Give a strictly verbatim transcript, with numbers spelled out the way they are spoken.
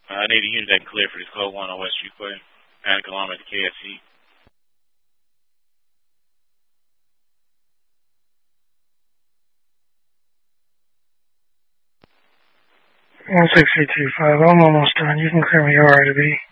Uh, I need a unit that can clear for this code one on West Streetway. Panic alarm at the K F C. one six eight two five, I'm almost done. You can clear me R I to B.